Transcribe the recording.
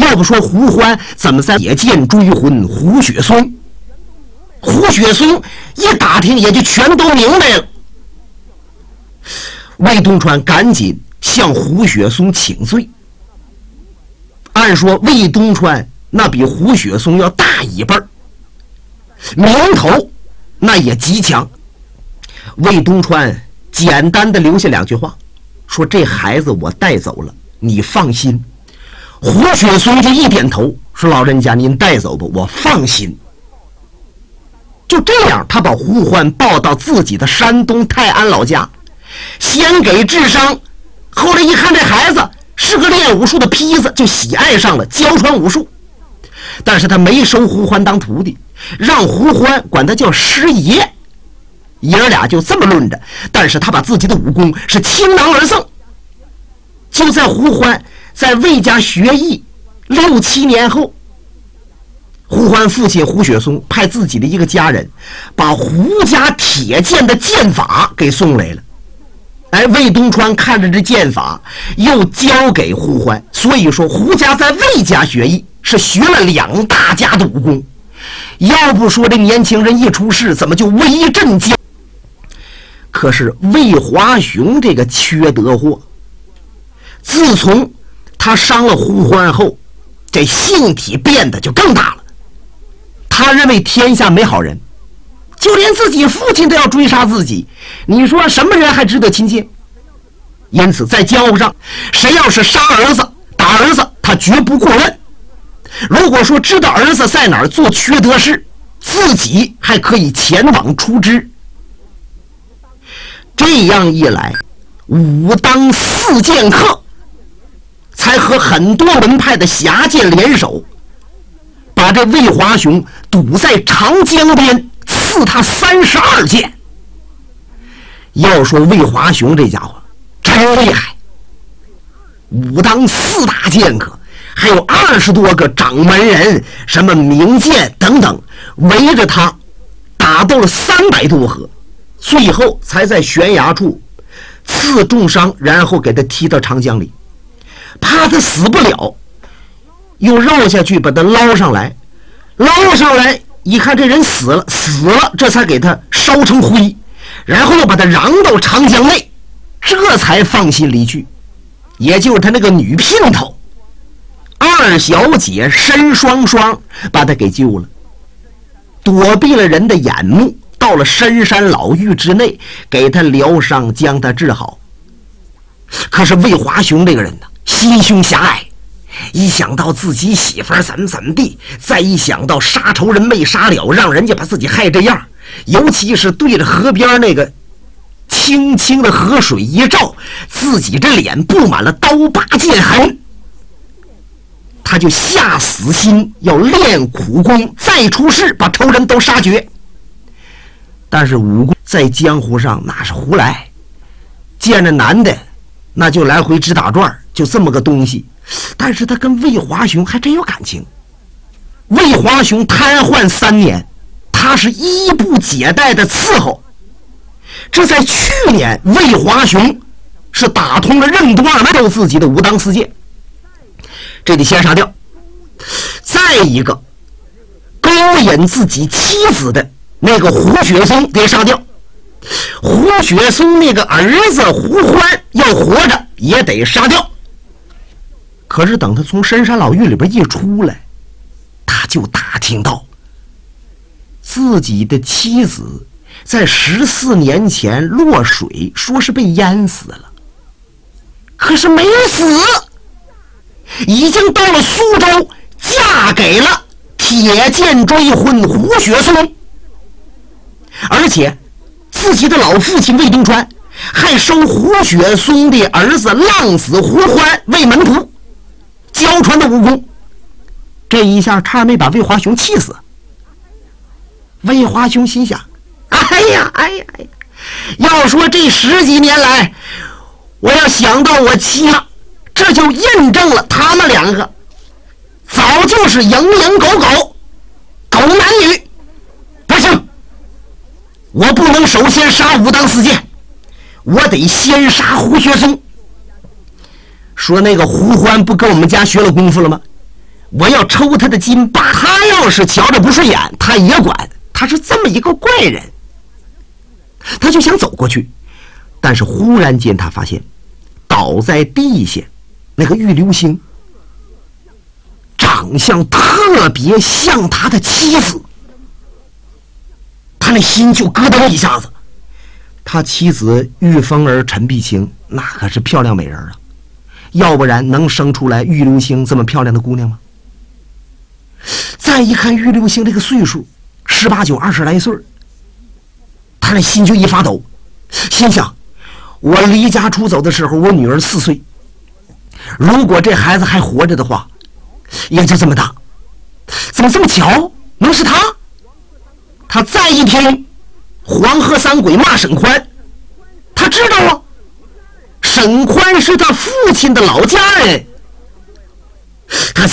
要不说胡欢怎么在野见追魂胡雪松？胡雪松一打听也就全都明白了。魏东川赶紧向胡雪松请罪。按说魏东川那比胡雪松要大一辈儿，名头那也极强。魏东川简单的留下2句话，说这孩子我带走了，你放心。胡雪松就一点头，说老人家您带走吧，我放心。就这样，他把胡欢抱到自己的山东泰安老家，先给治伤，后来一看这孩子是个练武术的坯子，就喜爱上了教传武术。但是他没收胡欢当徒弟，让胡欢管他叫师爷，爷儿俩就这么论着。但是他把自己的武功是倾囊而赠。就在胡欢在魏家学艺6、7年后，胡欢父亲胡雪松派自己的一个家人把胡家铁剑的剑法给送来了。魏东川看着这剑法又交给胡欢，所以说胡家在魏家学艺是学了2大家的武功。要不说这年轻人一出世怎么就威震江？可是魏华雄这个缺德货，自从他伤了胡欢后，这性体变得就更大了。他认为天下没好人，就连自己父亲都要追杀自己，你说什么人还值得亲近？因此在江湖上，谁要是杀儿子打儿子，他绝不过问。如果说知道儿子在哪儿做缺德事，自己还可以前往出知。这样一来，武当4剑客才和很多门派的侠剑联手，把这魏华雄堵在长江边，刺他32剑。要说魏华雄这家伙真厉害，武当4大剑客还有20多个掌门人，什么名剑等等，围着他打斗了300多合，最后才在悬崖处刺重伤，然后给他踢到长江里。怕他死不了，又绕下去把他捞上来，一看这人死了，这才给他烧成灰，然后又把他嚷到长江内，这才放心离去。也就是他那个女姘头2小姐申双双把他给救了，躲避了人的眼目，到了深山老峪之内，给他疗伤，将他治好。可是魏华雄这个人呢，心胸狭隘，一想到自己媳妇儿怎么地，再一想到杀仇人没杀了，让人家把自己害这样，尤其是对着河边那个清清的河水一照，自己这脸布满了刀疤剑痕，他就下死心要练苦功，再出世把仇人都杀绝。但是武功在江湖上那是胡来，见着男的那就来回直打转，就这么个东西。但是他跟魏华雄还真有感情。魏华雄瘫痪3年，他是衣不解带的伺候。这在去年，魏华雄是打通了任督二脉，自己的武当4剑，这得先杀掉。再一个，勾引自己妻子的那个胡雪松得杀掉。胡雪松那个儿子胡欢要活着也得杀掉。可是等他从深山老峪里边一出来，他就打听到自己的妻子在14年前落水，说是被淹死了，可是没死，已经到了苏州，嫁给了铁剑追魂胡雪松。而且自己的老父亲魏东川还收胡雪松的儿子浪子胡欢为门徒，教传的武功。这一下差点没把魏华雄气死。魏华雄心想，哎呀，要说这10几年来，我要想到我妻了，这就印证了他们2个早就是蝇营狗男女。不行，我不能首先杀武当4剑，我得先杀胡雪松。说那个胡欢不跟我们家学了功夫了吗？ 我要抽他的筋，把他要是瞧着不顺眼，他也管。他是这么一个怪人。他就想走过去，但是忽然间他发现倒在地下那个玉流星长相特别像他的妻子，他那心就咯噔一下子。他妻子玉凤儿陈碧清那可是漂亮美人啊，要不然能生出来玉流星这么漂亮的姑娘吗？再一看玉流星这个岁数18、19、20来岁，他那心就一发抖，心想我离家出走的时候我女儿4岁，如果这孩子还活着的话也就这么大，怎么这么巧能是他？他再一听黄河三鬼骂沈宽，他知道啊，沈宽是他父亲的老家人。他